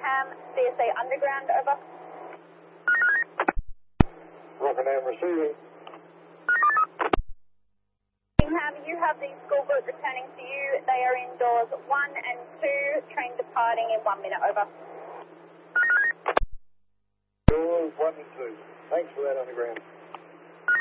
Rockingham, CSA Underground, over. Rockingham receiving. Rockingham, you have the school group returning to you. They are in doors 1 and 2, train departing in 1 minute, over. Doors 1 and 2. Thanks for that, Underground.